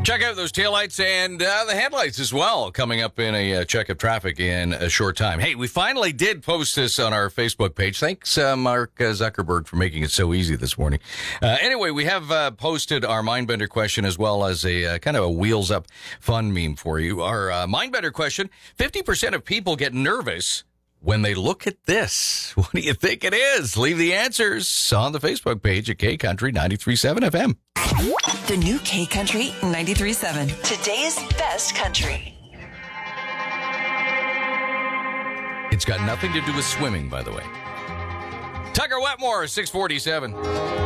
Check out those taillights and the headlights as well, coming up in a check of traffic in a short time. Hey, we finally did post this on our Facebook page. Thanks, Mark Zuckerberg, for making it so easy this morning. Anyway, we have posted our Mindbender question as well as a kind of a wheels up fun meme for you. Our Mindbender question, 50% of people get nervous when they look at this. What do you think it is? Leave the answers on the Facebook page at K Country 93.7 FM. The new K Country 93.7. Today's best country. It's got nothing to do with swimming, by the way. Tucker Wetmore, 647.